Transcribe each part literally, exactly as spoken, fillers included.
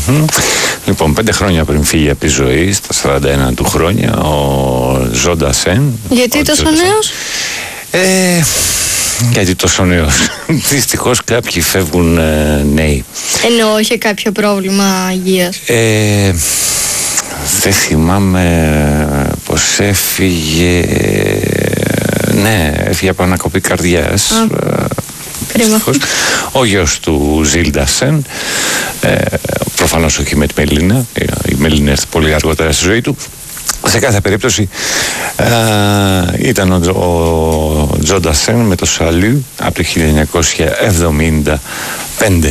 Mm-hmm. Λοιπόν, πέντε χρόνια πριν φύγει από τη ζωή, στα σαράντα ένα του χρόνια, ο Ζο Ντασέν. Γιατί τόσο νέος? Ε, γιατί τόσο νέος. Δυστυχώς κάποιοι φεύγουν ε, νέοι. Εννοώ είχε κάποιο πρόβλημα υγείας. Ε, δεν θυμάμαι πως έφυγε. Ναι, έφυγε από ανακοπή καρδιάς. Ο γιος του Ζιλ Ντασέν, ε, προφανώς όχι με τη Μελίνα, η Μελίνα έρθει πολύ αργότερα στη ζωή του. Σε κάθε περίπτωση ε, ήταν ο, ο Ζο Ντασέν με το Σαλού από το χίλια εννιακόσια εβδομήντα πέντε.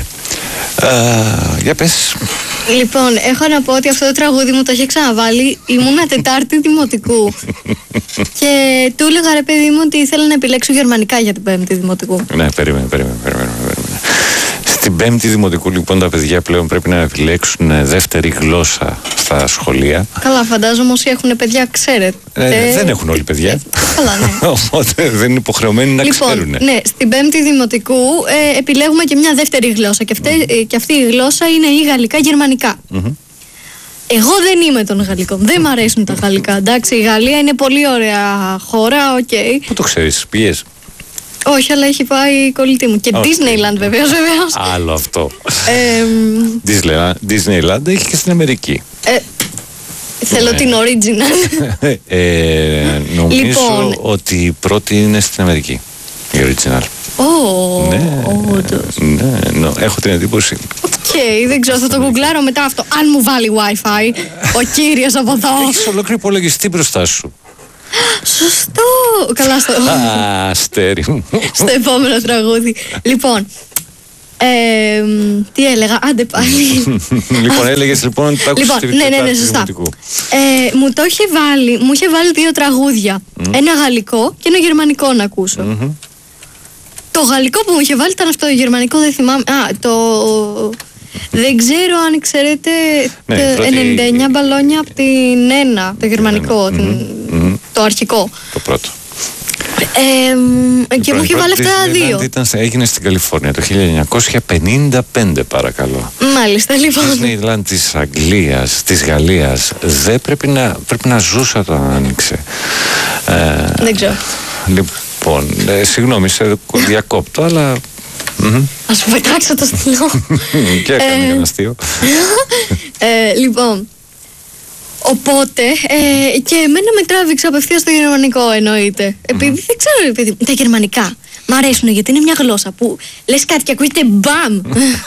Uh, για πες. Λοιπόν, έχω να πω ότι αυτό το τραγούδι μου το είχε ξαναβάλει. Ήμουνα Τετάρτη δημοτικού. Και του έλεγα, ρε παιδί μου, ότι ήθελα να επιλέξω γερμανικά για την Πέμπτη δημοτικού. Ναι, περίμενε, περίμενε, περίμενε, περίμενε. Στην Πέμπτη δημοτικού, λοιπόν, τα παιδιά πλέον πρέπει να επιλέξουν δεύτερη γλώσσα στα σχολεία. Καλά, φαντάζομαι όσοι έχουν παιδιά, ξέρετε. Ε, δεν έχουν όλοι παιδιά. Ε, καλά, ναι. Οπότε δεν είναι υποχρεωμένοι να λοιπόν, ξέρουν. Ναι, στην Πέμπτη δημοτικού ε, επιλέγουμε και μια δεύτερη γλώσσα. Και, αυτέ, mm-hmm. ε, και αυτή η γλώσσα είναι ή γαλλικά-γερμανικά. Mm-hmm. Εγώ δεν είμαι των γαλλικών. Δεν μ' αρέσουν τα γαλλικά. Εντάξει, η Γαλλία είναι πολύ ωραία χώρα, οκ. Okay. Πού το ξέρεις, πήγες? Όχι, αλλά έχει πάει η κολλητή μου. Και okay. Disneyland βεβαίως, βεβαίως. Άλλο αυτό. Ε, Disneyland, Disneyland έχει και στην Αμερική. Ε, θέλω την original. ε, νομίζω λοιπόν, ότι η πρώτη είναι στην Αμερική. Η original. Oh, ναι, oh, ναι, ναι, έχω την εντύπωση. Οκ, okay, δεν ξέρω, θα το γκουγκλάρω μετά αυτό. Αν μου βάλει Wi-Fi, ο κύριος από εδώ. Έχεις ολόκληρο υπολογιστή μπροστά σου. Σωστό! Καλά στο... Α, αστέρι μου. Στο επόμενο τραγούδι. Λοιπόν, ε, τι έλεγα, άντε πάλι. Λοιπόν, έλεγες λοιπόν ότι τα άκουσες λοιπόν, ναι, ναι, ναι, σωστά. Ε, μου το είχε βάλει, μου είχε βάλει δύο τραγούδια. Mm. Ένα γαλλικό και ένα γερμανικό να ακούσω. Mm-hmm. Το γαλλικό που μου είχε βάλει ήταν αυτό, το γερμανικό δεν θυμάμαι. Α, το... Δεν ξέρω αν ξέρετε, ναι, το πρώτη... ενενήντα εννιά μπαλόνια από την ένα, το γερμανικό, την... mm-hmm. το αρχικό. Το πρώτο. Ε, και μου είχε βάλει αυτά τα δύο. Ήταν, έγινε στην Καλιφόρνια το χίλια εννιακόσια πενήντα πέντε, παρακαλώ. Μάλιστα, λοιπόν. Disneyland της Αγγλίας, της Γαλλίας, δεν πρέπει να, πρέπει να ζούσα το άνοιξε. Ε, δεν ξέρω. Λοιπόν, ε, συγγνώμη, σε διακόπτω, αλλά... Mm-hmm. Ας μου πετάξω το στυλό. Και έκανε ένα αστείο. ε, Λοιπόν, οπότε ε, και εμένα με τράβηξε απευθείας στο γερμανικό, εννοείται. Επειδή mm-hmm. δεν ξέρω, επειδή τα γερμανικά μ' αρέσουν γιατί είναι μια γλώσσα που λες κάτι και ακούγεται μπαμ.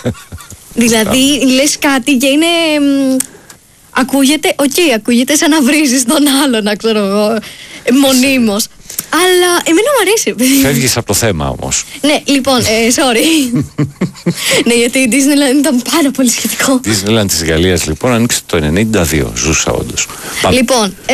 Δηλαδή λες κάτι και είναι... Ακούγεται, οκ, okay, ακούγεται σαν να βρίζεις τον άλλον, να ξέρω εγώ, μονίμως. Αλλά εμένα μου αρέσει. Φεύγεις από το θέμα όμως. Ναι, λοιπόν, ε, sorry. Ναι, γιατί η Disneyland ήταν πάρα πολύ σχετικό. Η Disneyland της Γαλλίας λοιπόν άνοιξε το ενενήντα δύο, ζούσα όντως. Πάμε. Λοιπόν, ε,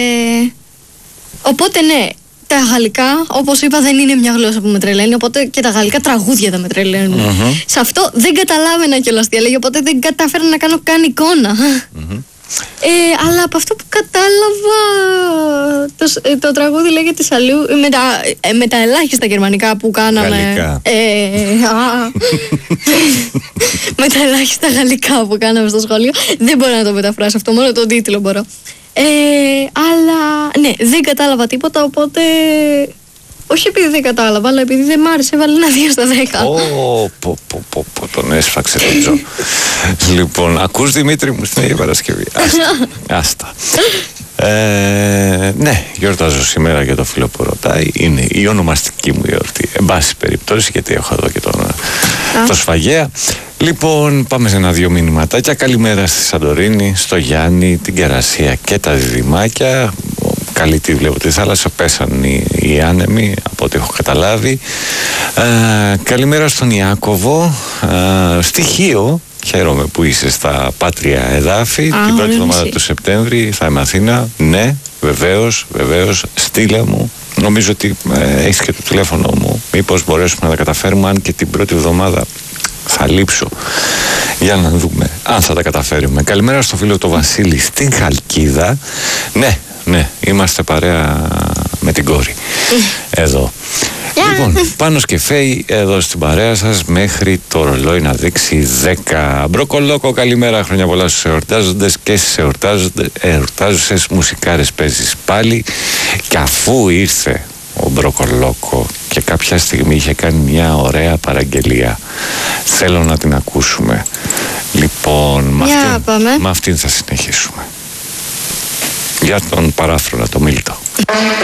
οπότε ναι, τα γαλλικά, όπως είπα, δεν είναι μια γλώσσα που με τρελαίνει, οπότε και τα γαλλικά τραγούδια δεν με τρελαίνουν. Mm-hmm. Σε αυτό δεν καταλάβαινα κιόλας τι έλεγε, οπότε δεν κατάφερα να κάνω καν εικόνα. Mm-hmm. Ε, αλλά από αυτό που κατάλαβα, το, το τραγούδι λέγεται Σαλού με τα, ε, με τα ελάχιστα γερμανικά που κάναμε. Ε, α, με τα ελάχιστα γαλλικά που κάναμε στο σχολείο. Δεν μπορώ να το μεταφράσω αυτό, μόνο τον τίτλο μπορώ. Ε, αλλά ναι, δεν κατάλαβα τίποτα, οπότε... Όχι επειδή δεν κατάλαβα, αλλά επειδή δεν μ' άρεσε, έβαλε ένα δύο στα δέκα. Ω, πω, πω, πω, πω, τον έσφαξε τον Τζο. Λοιπόν, ακούς Δημήτρη μου στην Αγία Παρασκευή. Άστα, άστα. Ε, ναι, γιορτάζω σήμερα για το φίλο που ρωτάει. Είναι η ονομαστική μου γιορτή. Εν πάση περιπτώσει, γιατί έχω εδώ και τον, το Σφαγέα. Λοιπόν, πάμε σε ένα-δύο μηνυματάκια. Καλημέρα στη Σαντορίνη, στο Γιάννη, την Κερασία και τα διδυμάκια. Καλή τη βλέπω τη θάλασσα, πέσαν οι, οι άνεμοι από ό,τι έχω καταλάβει. Ε, καλημέρα στον Ιάκωβο, ε, στοιχείο. Χαίρομαι που είσαι στα πάτρια εδάφη. Α, την πρώτη εβδομάδα του Σεπτέμβρη θα είμαι Αθήνα. Ναι, βεβαίως, βεβαίως, στείλε μου. Νομίζω ότι ε, έχεις και το τηλέφωνο μου. Μήπως μπορέσουμε να τα καταφέρουμε, αν και την πρώτη εβδομάδα θα λείψω. Για να δούμε αν θα τα καταφέρουμε. Καλημέρα στο φίλο του Βασίλη στην Χαλκίδα. Ναι, ναι, είμαστε παρέα με την κόρη. Εδώ. Λοιπόν, Πάνος και Φέη εδώ στην παρέα σας μέχρι το ρολόι να δείξει δέκα. Μπροκολόκο, καλημέρα, χρόνια πολλά στους εορτάζοντες και στις εορτάζουσες. Μουσικάρες παίζεις πάλι. Και αφού ήρθε ο Μπροκολόκο και κάποια στιγμή είχε κάνει μια ωραία παραγγελία, θέλω να την ακούσουμε. Λοιπόν, με αυτήν, αυτήν θα συνεχίσουμε. Για τον παράφρονα, το Μίλτο.